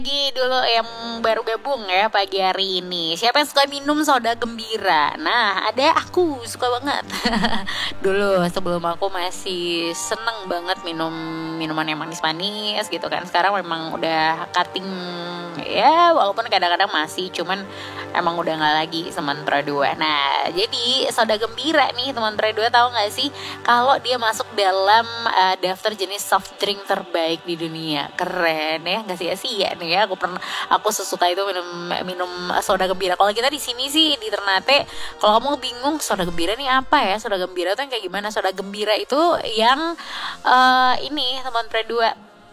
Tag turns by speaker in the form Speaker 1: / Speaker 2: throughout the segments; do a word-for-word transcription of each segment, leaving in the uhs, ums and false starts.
Speaker 1: Lagi dulu yang baru gabung ya pagi hari ini. Siapa yang suka minum soda gembira? Nah, ada aku suka banget. Dulu sebelum aku masih seneng banget minum minuman yang manis-manis gitu kan. Sekarang memang udah cutting ya, walaupun kadang-kadang masih, cuman emang udah nggak lagi sementara dua. Nah, jadi soda gembira nih teman-teman dua, tahu nggak sih kalau dia masuk dalam uh, daftar jenis soft drink terbaik di dunia? Keren ya, nggak sia-sia nih ya. Aku pernah, aku sesuka itu minum minum soda gembira. Kalau kita di sini sih di Ternate, kalau kamu bingung soda gembira nih apa ya? Soda gembira tuh yang kayak gimana? Soda gembira itu yang uh, ini teman-teman dua.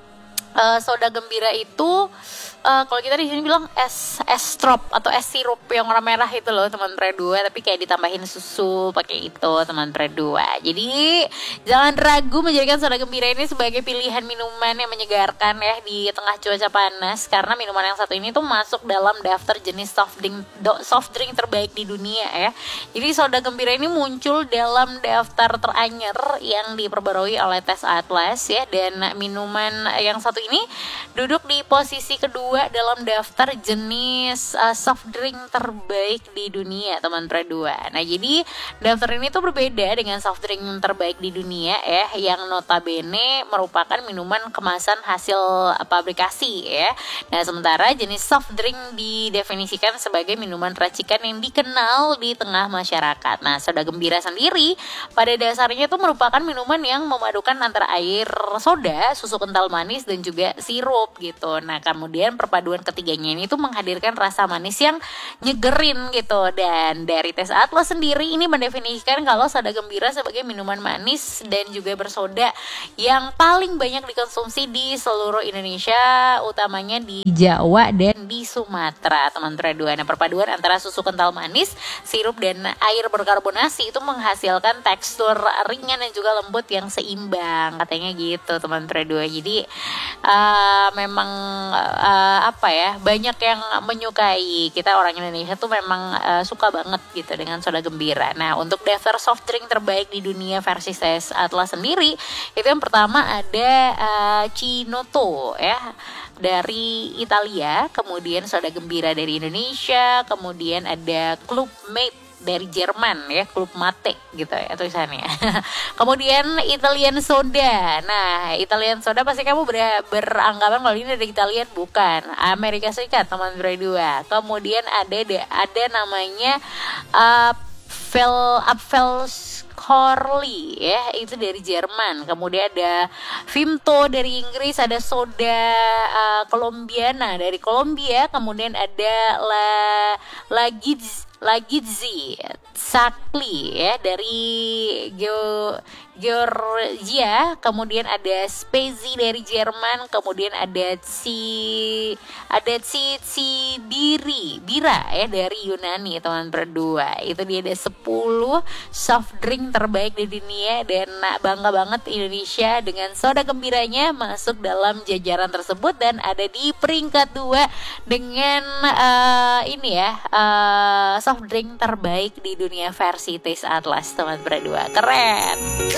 Speaker 1: Uh, soda gembira itu uh, kalau kita di sini bilang es es drop atau es sirup yang warna merah itu loh teman dua, tapi kayak ditambahin susu pakai itu teman dua. Jadi jangan ragu menjadikan soda gembira ini sebagai pilihan minuman yang menyegarkan ya di tengah cuaca panas, karena minuman yang satu ini tuh masuk dalam daftar jenis soft drink soft drink terbaik di dunia ya. Jadi soda gembira ini muncul dalam daftar teranyar yang diperbarui oleh tes Atlas ya, dan minuman yang satu ini duduk di posisi kedua dalam daftar jenis uh, soft drink terbaik di dunia teman dua. Nah, jadi daftar ini tuh berbeda dengan soft drink terbaik di dunia ya, yang notabene merupakan minuman kemasan hasil pabrikasi ya. Nah, sementara jenis soft drink didefinisikan sebagai minuman racikan yang dikenal di tengah masyarakat. Nah, soda gembira sendiri pada dasarnya itu merupakan minuman yang memadukan antara air soda, susu kental manis, dan juga sirup gitu. Nah, kemudian perpaduan ketiganya ini tuh menghadirkan rasa manis yang nyegerin gitu. Dan dari tes Atlas sendiri ini mendefinisikan kalau soda gembira sebagai minuman manis dan juga bersoda yang paling banyak dikonsumsi di seluruh Indonesia, utamanya di Jawa dan di Sumatera teman-teman dua. Nah, perpaduan antara susu kental manis, sirup, dan air berkarbonasi itu menghasilkan tekstur ringan dan juga lembut yang seimbang, katanya gitu teman-teman dua. Jadi uh, memang uh, apa ya, banyak yang menyukai. Kita orang Indonesia tuh memang uh, suka banget gitu dengan soda gembira. Nah, untuk daftar soft drink terbaik di dunia versi tes Atlas sendiri, itu yang pertama ada uh, Cinotto ya dari Italia, kemudian soda gembira dari Indonesia, kemudian ada Club Mate dari Jerman ya, Club Mate gitu ya tulisannya. Kemudian Italian Soda. Nah, Italian Soda pasti kamu ber- beranggapan kalau ini dari Italian, bukan, Amerika Serikat teman dua. Kemudian ada ada namanya uh, Vel Apfelschorle ya, itu dari Jerman. Kemudian ada Vimto dari Inggris, ada soda uh, Colombiana dari Kolombia, kemudian ada La Lagiz Lagizzi Sakli ya dari Geo Georgia, kemudian ada Spezi dari Jerman, kemudian ada si ada si si biri bira ya dari Yunani teman berdua. Itu dia ada sepuluh soft drink terbaik di dunia, dan bangga banget Indonesia dengan soda gembiranya masuk dalam jajaran tersebut dan ada di peringkat dua dengan uh, ini ya uh, soft drink terbaik di dunia versi Taste Atlas teman berdua. Keren.